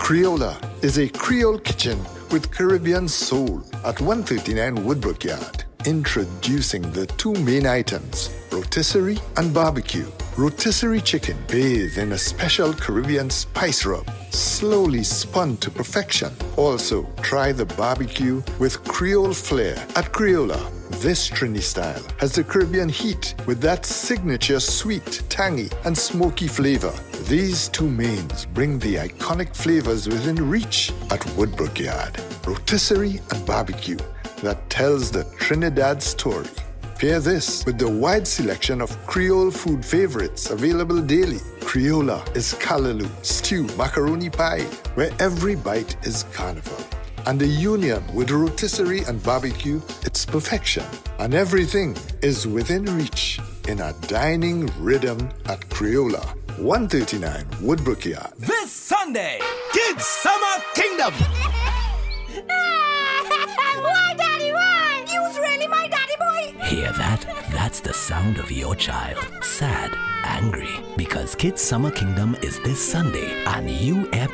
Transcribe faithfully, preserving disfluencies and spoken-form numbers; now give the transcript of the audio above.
Creola is a Creole kitchen with Caribbean soul at one thirty-nine Woodbrook Yard. Introducing the two main items, rotisserie and barbecue. Rotisserie chicken bathed in a special Caribbean spice rub, slowly spun to perfection. Also, try the barbecue with Creole flair at Creola. This Trini style has the Caribbean heat with that signature sweet, tangy, and smoky flavor. These two mains bring the iconic flavors within reach at Woodbrook Yard. Rotisserie and barbecue that tells the Trinidad story. Pair this with the wide selection of Creole food favorites available daily. Creola is callaloo, stew, macaroni pie, where every bite is carnival. And the union with rotisserie and barbecue, it's perfection. And everything is within reach in a dining rhythm at Creola, one thirty-nine Woodbrook Yard. This Sunday, Kids Summer Kingdom. Why, Daddy, why? You's really my daddy boy. Hear that? That's the sound of your child. Sad, angry. Because Kids Summer Kingdom is this Sunday and you air